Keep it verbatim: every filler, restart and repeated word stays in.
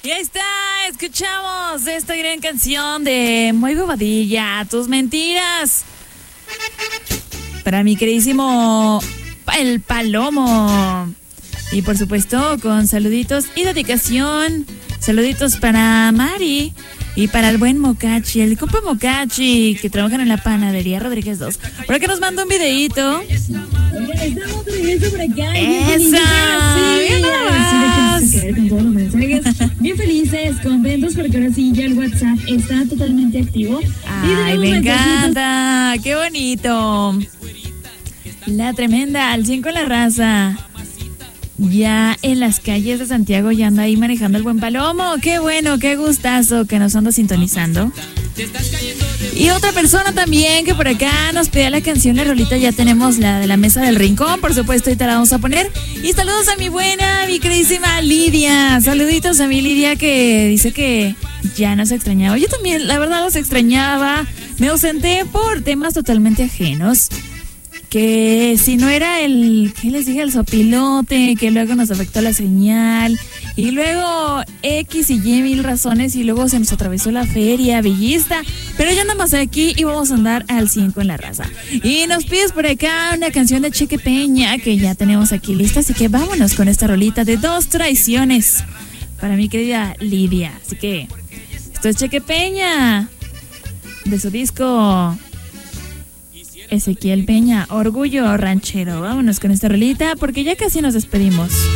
Y ahí está, escuchamos esta gran canción de Muy Bobadilla, Tus Mentiras. Para mi queridísimo El Palomo. Y por supuesto, con saluditos y dedicación. Saluditos para Mari y para el buen Mocachi, el compa Mocachi, que trabajan en la panadería Rodríguez dos. Por acá nos manda un videíto. Estamos de regreso por acá. ¡Esa! Bien, con todos los mensajes. Bien felices, contentos porque ahora sí ya el WhatsApp está totalmente activo. ¡Ay, me encanta! ¡Qué bonito! La tremenda, al cien con la raza. Ya en las calles de Santiago ya anda ahí manejando el buen Palomo. Qué bueno, qué gustazo que nos anda sintonizando. Y otra persona también que por acá nos pedía la canción, la rolita, ya tenemos la de la Mesa del Rincón, por supuesto, ahorita la vamos a poner. Y saludos a mi buena, mi queridísima Lidia. Saluditos a mi Lidia que dice que ya nos extrañaba. Yo también, la verdad, los extrañaba. Me ausenté por temas totalmente ajenos. Que si no era el, ¿qué les dije? El sopilote, que luego nos afectó la señal, y luego X y Y mil razones, y luego se nos atravesó la feria bellista, pero ya andamos aquí y vamos a andar al cinco en la raza. Y nos pides por acá una canción de Cheque Peña, que ya tenemos aquí lista, así que vámonos con esta rolita de Dos Traiciones, para mi querida Lidia. Así que, esto es Cheque Peña, de su disco Ezequiel Peña, Orgullo Ranchero. Vámonos con esta rolita porque ya casi nos despedimos.